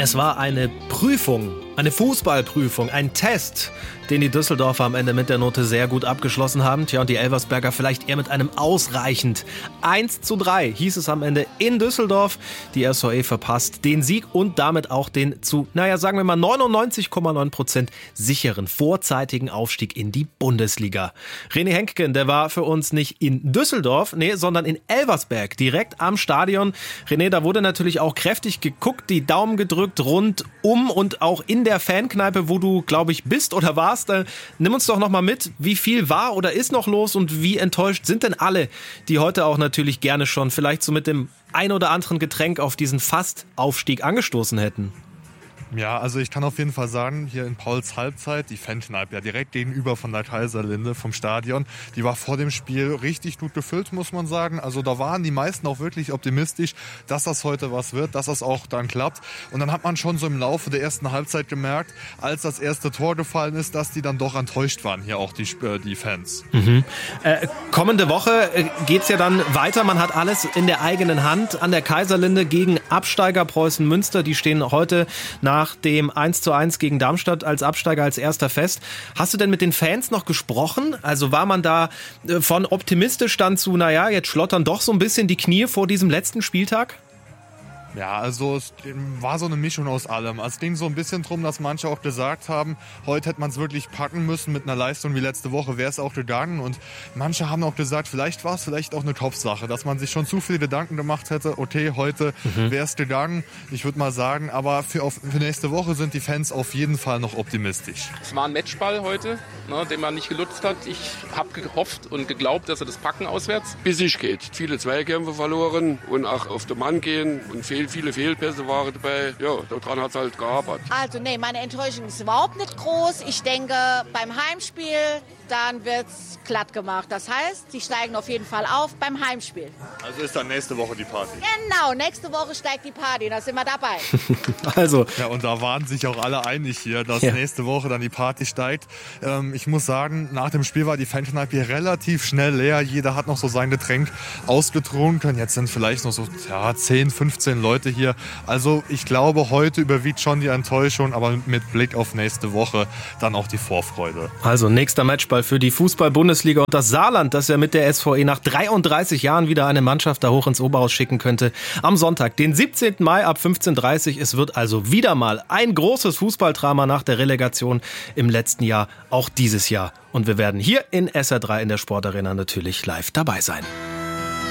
Es war eine Prüfung, eine Fußballprüfung, ein Test, den die Düsseldorfer am Ende mit der Note sehr gut abgeschlossen haben. Tja, und die Elversberger vielleicht eher mit einem ausreichend. 1:3 hieß es am Ende in Düsseldorf. Die SVE verpasst den Sieg und damit auch den zu, sagen wir mal 99,9% sicheren vorzeitigen Aufstieg in die Bundesliga. René Henkgen, der war für uns nicht in Düsseldorf, sondern in Elversberg, direkt am Stadion. René, da wurde natürlich auch kräftig geguckt, die Daumen gedrückt rundum und auch in der Fankneipe, wo du, glaube ich, bist oder warst. Nimm uns doch noch mal mit, wie viel war oder ist noch los und wie enttäuscht sind denn alle, die heute auch natürlich gerne schon vielleicht so mit dem ein oder anderen Getränk auf diesen Fast-Aufstieg angestoßen hätten? Ja, also ich kann auf jeden Fall sagen, hier in Pauls Halbzeit, die Fankneipe, ja direkt gegenüber von der Kaiserlinde, vom Stadion, die war vor dem Spiel richtig gut gefüllt, muss man sagen. Also da waren die meisten auch wirklich optimistisch, dass das heute was wird, dass das auch dann klappt. Und dann hat man schon so im Laufe der ersten Halbzeit gemerkt, als das erste Tor gefallen ist, dass die dann doch enttäuscht waren, hier auch die Fans. Kommende Woche geht's ja dann weiter. Man hat alles in der eigenen Hand an der Kaiserlinde gegen Absteiger Preußen Münster. Die stehen heute nach dem 1:1 gegen Darmstadt als Absteiger als erster fest. Hast du denn mit den Fans noch gesprochen? Also war man da von optimistisch dann zu, jetzt schlottern doch so ein bisschen die Knie vor diesem letzten Spieltag? Ja, also es war so eine Mischung aus allem. Also es ging so ein bisschen drum, dass manche auch gesagt haben, heute hätte man es wirklich packen müssen mit einer Leistung wie letzte Woche, wäre es auch gegangen. Und manche haben auch gesagt, vielleicht war es vielleicht auch eine Kopfsache, dass man sich schon zu viele Gedanken gemacht hätte, okay, heute wäre es gegangen. Ich würde mal sagen, aber für nächste Woche sind die Fans auf jeden Fall noch optimistisch. Es war ein Matchball heute, den man nicht genutzt hat. Ich habe gehofft und geglaubt, dass er das packen auswärts. Bissig geht. Viele Zweikämpfe verloren und auch auf den Mann gehen und viele Fehlpässe waren dabei. Ja, daran hat es halt gearbeitet. Also meine Enttäuschung ist überhaupt nicht groß. Ich denke, beim Heimspiel, dann wird es glatt gemacht. Das heißt, sie steigen auf jeden Fall auf beim Heimspiel. Also ist dann nächste Woche die Party? Genau, nächste Woche steigt die Party, da sind wir dabei. Ja, und da waren sich auch alle einig hier, dass nächste Woche dann die Party steigt. Ich muss sagen, nach dem Spiel war die Fankneipe hier relativ schnell leer. Jeder hat noch so sein Getränk ausgetrunken. Jetzt sind vielleicht noch so 10, 15 Leute hier. Also ich glaube, heute überwiegt schon die Enttäuschung, aber mit Blick auf nächste Woche dann auch die Vorfreude. Also nächster Matchball für die Fußball-Bundesliga und das Saarland, das ja mit der SVE nach 33 Jahren wieder eine Mannschaft da hoch ins Oberhaus schicken könnte. Am Sonntag, den 17. Mai ab 15:30 Uhr. Es wird also wieder mal ein großes Fußballdrama nach der Relegation im letzten Jahr, auch dieses Jahr. Und wir werden hier in SR3 in der Sportarena natürlich live dabei sein.